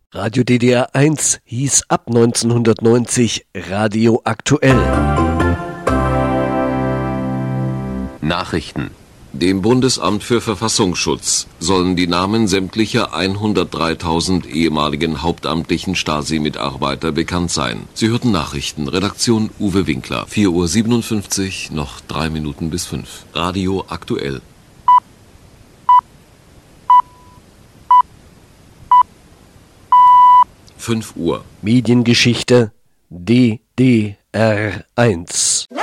Radio DDR 1 hieß ab 1990 Radio Aktuell. Nachrichten. Dem Bundesamt für Verfassungsschutz sollen die Namen sämtlicher 103.000 ehemaligen hauptamtlichen Stasi-Mitarbeiter bekannt sein. Sie hörten Nachrichten. Redaktion Uwe Winkler. 4:57 Uhr, noch 3 Minuten bis 5. Radio Aktuell. Uhr. Mediengeschichte DDR 1.